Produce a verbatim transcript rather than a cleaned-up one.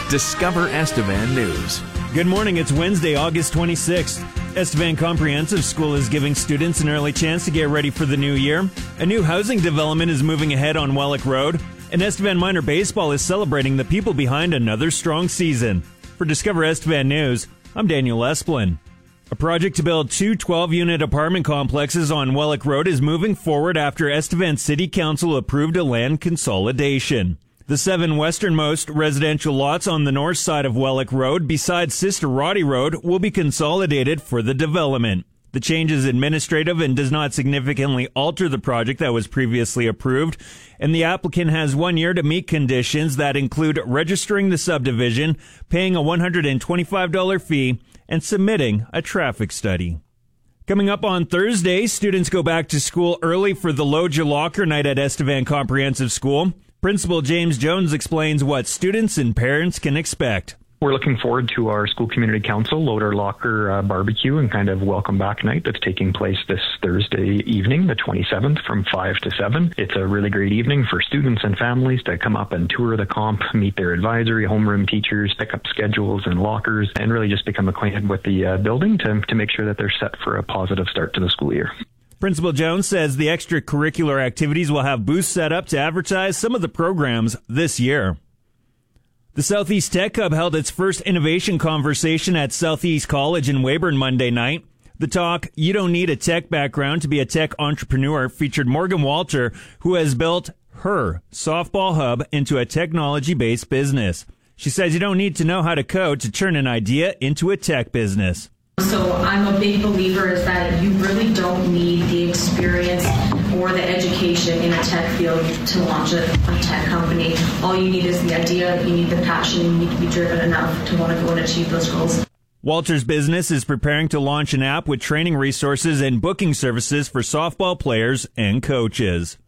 Discover Estevan News. Good morning. It's Wednesday, August twenty-sixth. Estevan Comprehensive School is giving students an early chance to get ready for the new year. A new housing development is moving ahead on Wellick Road. And Estevan Minor Baseball is celebrating the people behind another strong season. For Discover Estevan News, I'm Daniel Esplin. A project to build two twelve-unit apartment complexes on Wellick Road is moving forward after Estevan City Council approved a land consolidation. The seven westernmost residential lots on the north side of Wellick Road, besides Sister Roddy Road, will be consolidated for the development. The change is administrative and does not significantly alter the project that was previously approved, and the applicant has one year to meet conditions that include registering the subdivision, paying a one hundred twenty-five dollars fee, and submitting a traffic study. Coming up on Thursday, students go back to school early for the Loja Locker Night at Estevan Comprehensive School. Principal James Jones explains what students and parents can expect. We're looking forward to our school community council Loader Locker uh, barbecue and kind of welcome back night that's taking place this Thursday evening, the twenty-seventh, from five to seven. It's a really great evening for students and families to come up and tour the comp, meet their advisory, homeroom teachers, pick up schedules and lockers, and really just become acquainted with the uh, building to, to make sure that they're set for a positive start to the school year. Principal Jones says the extracurricular activities will have booths set up to advertise some of the programs this year. The Southeast Tech Hub held its first innovation conversation at Southeast College in Weyburn Monday night. The talk, "You Don't Need a Tech Background to Be a Tech Entrepreneur," featured Morgan Walter, who has built her softball hub into a technology-based business. She says you don't need to know how to code to turn an idea into a tech business. So I'm a big believer is that you really don't need the experience or the education in a tech field to launch a, a tech company. All you need is the idea, you need the passion, you need to be driven enough to want to go and achieve those goals. Walter's business is preparing to launch an app with training resources and booking services for softball players and coaches.